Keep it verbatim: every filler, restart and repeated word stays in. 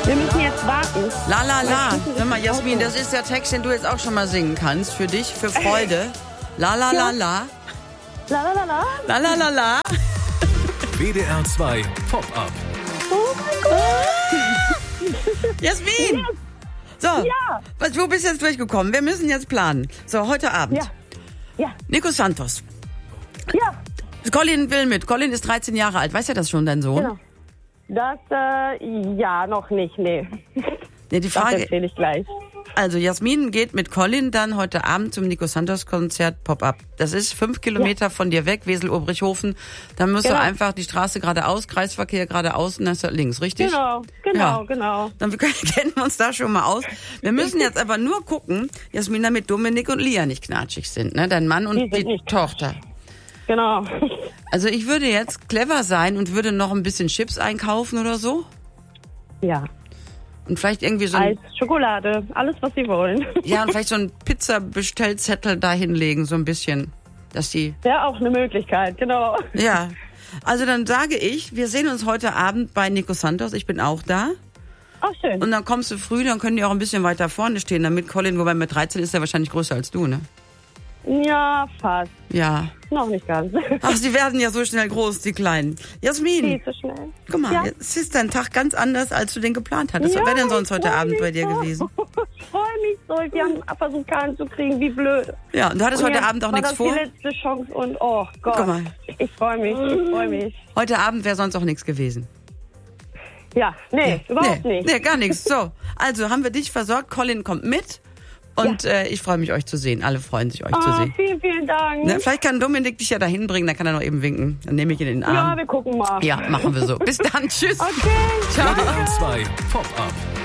Wir müssen jetzt warten. La la la. Hör mal, Jasmin, das ist der Text, den du jetzt auch schon mal singen kannst. Für dich, für Freude. La la la la. La la la la. La la la la. W D R zwei Pop-Up. Oh mein Gott. Jasmin! So, Ja. was, du bist jetzt durchgekommen. Wir müssen jetzt planen. So, heute Abend. Ja. Ja. Nico Santos. Ja. Colin will mit. Colin ist dreizehn Jahre alt. Weißt du das schon, dein Sohn? Genau. Das, äh, ja, noch nicht, nee. Nee, die Das Frage, erzähle ich gleich. also Jasmin geht mit Colin dann heute Abend zum Nico Santos Konzert Pop-Up. Das ist fünf Kilometer ja. von dir weg, Wesel-Obrichhofen. Dann musst genau. du einfach die Straße geradeaus, Kreisverkehr geradeaus und dann ist das links, richtig? Genau, genau, ja. genau. Dann wir können, kennen wir uns da schon mal aus. Wir müssen jetzt aber nur gucken, Jasmin, damit Dominik und Lia nicht knatschig sind, ne? Dein Mann und die, die Tochter. Genau. Also ich würde jetzt clever sein und würde noch ein bisschen Chips einkaufen oder so. Ja. Und vielleicht irgendwie so ein... Eis, Schokolade, alles, was sie wollen. Ja, und vielleicht so ein Pizza-Bestellzettel da hinlegen, so ein bisschen, dass die... Ja, auch eine Möglichkeit, genau. Ja, also dann sage ich, wir sehen uns heute Abend bei Nico Santos, ich bin auch da. Ach, schön. Und dann kommst du früh, dann können die auch ein bisschen weiter vorne stehen, damit Colin, wobei mit dreizehn ist er wahrscheinlich größer als du, ne? Ja, fast. Ja. Noch nicht ganz. Ach, sie werden ja so schnell groß, die Kleinen. Jasmin. Viel zu schnell. Guck mal, ja. jetzt ist dein Tag ganz anders, als du den geplant hattest. Ja, Was wäre denn sonst heute Abend bei dir so. gewesen? Ich freue mich so. Wir haben versucht, Karten zu kriegen. Wie blöd. Ja, und du hattest und heute Abend auch nichts vor? Das ist die letzte Chance und oh Gott. Guck mal. Ich freue mich, ich freue mich. Heute Abend wäre sonst auch nichts gewesen. Ja, nee, nee überhaupt nee, nicht. Nee, gar nichts. So, also haben wir dich versorgt. Colin kommt mit. Und ja. äh, ich freue mich, euch zu sehen. Alle freuen sich, euch oh, zu sehen. Vielen, vielen Dank. Ne, vielleicht kann Dominik dich ja dahin bringen, dann kann er noch eben winken. Dann nehme ich ihn in den Arm. Ja, wir gucken mal. Ja, machen wir so. Bis dann. Tschüss. Okay. Ciao. W D R zwei Pop-Up.